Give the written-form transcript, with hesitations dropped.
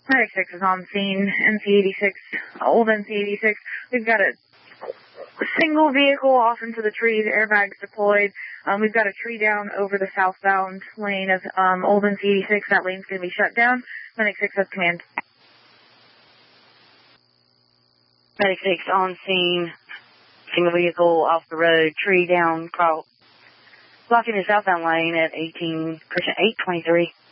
Medic 6 is on scene, NC-86, old NC-86. We've got a single vehicle off into the trees, airbags deployed. We've got a tree down over the southbound lane of old NC-86. That lane's going to be shut down. Medic 6 has command. Medic 6 on scene, single vehicle off the road, tree down, blocking the southbound lane at 823.